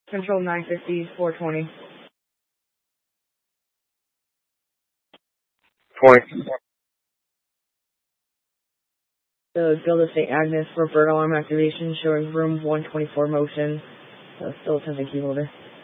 Control 950, 420. 20. The Gilda St. Agnes for bird alarm activation showing room 124 motion. Still attempting key holder.